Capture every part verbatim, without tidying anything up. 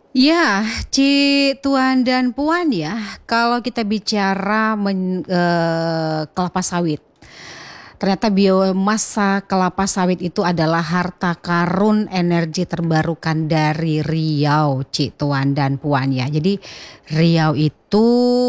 Ya, Ci, Tuan dan Puan ya, kalau kita bicara men, eh, kelapa sawit, ternyata biomasa kelapa sawit itu adalah harta karun energi terbarukan dari Riau, Ci, Tuan dan Puan ya. Jadi Riau itu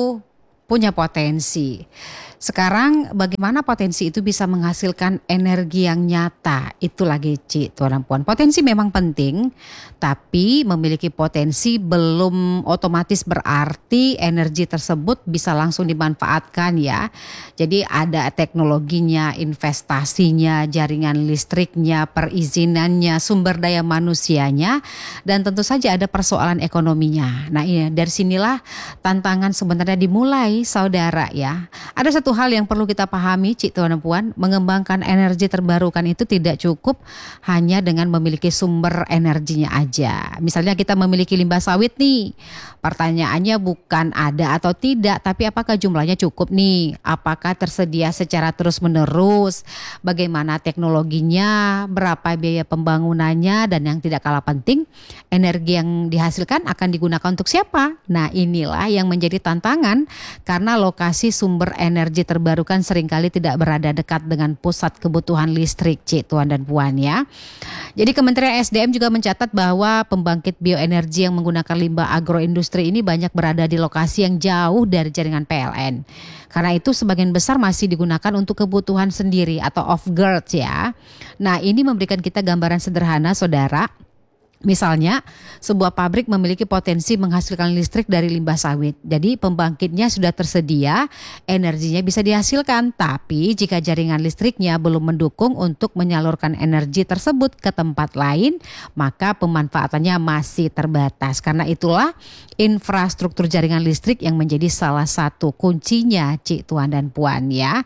punya potensi. Sekarang bagaimana potensi itu bisa menghasilkan energi yang nyata? Itu lagi Ci, Tuan dan Puan. Potensi memang penting, tapi memiliki potensi belum otomatis berarti energi tersebut bisa langsung dimanfaatkan ya. Jadi ada teknologinya, investasinya, jaringan listriknya, perizinannya, sumber daya manusianya, dan tentu saja ada persoalan ekonominya. Nah ini dari sinilah tantangan sebenarnya dimulai saudara ya. Ada satu hal yang perlu kita pahami Cik Tuan dan Puan, mengembangkan energi terbarukan itu tidak cukup hanya dengan memiliki sumber energinya aja. Misalnya kita memiliki limbah sawit nih, pertanyaannya bukan ada atau tidak, tapi apakah jumlahnya cukup nih? Apakah tersedia secara terus-menerus? Bagaimana teknologinya? Berapa biaya pembangunannya? Dan yang tidak kalah penting, energi yang dihasilkan akan digunakan untuk siapa? Nah inilah yang menjadi tantangan karena lokasi sumber energi terbarukan seringkali tidak berada dekat dengan pusat kebutuhan listrik, Cik Tuan dan Puan ya. Jadi Kementerian S D M juga mencatat bahwa pembangkit bioenergi yang menggunakan limbah agroindustri ini banyak berada di lokasi yang jauh dari jaringan P L N. Karena itu sebagian besar masih digunakan untuk kebutuhan sendiri atau off-grid ya. Nah ini memberikan kita gambaran sederhana saudara. Misalnya, sebuah pabrik memiliki potensi menghasilkan listrik dari limbah sawit. Jadi pembangkitnya sudah tersedia, energinya bisa dihasilkan. Tapi jika jaringan listriknya belum mendukung untuk menyalurkan energi tersebut ke tempat lain, maka pemanfaatannya masih terbatas. Karena itulah infrastruktur jaringan listrik yang menjadi salah satu kuncinya, Cik Tuan dan Puan ya.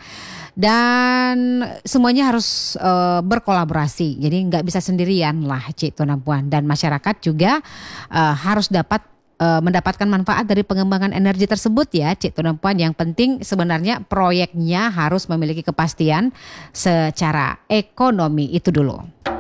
Dan semuanya harus uh, berkolaborasi. Jadi nggak bisa sendirian lah Cik Tuan dan Puan. Dan masyarakat juga uh, harus dapat uh, mendapatkan manfaat dari pengembangan energi tersebut ya Cik Tuan dan Puan. Yang penting sebenarnya proyeknya harus memiliki kepastian secara ekonomi itu dulu.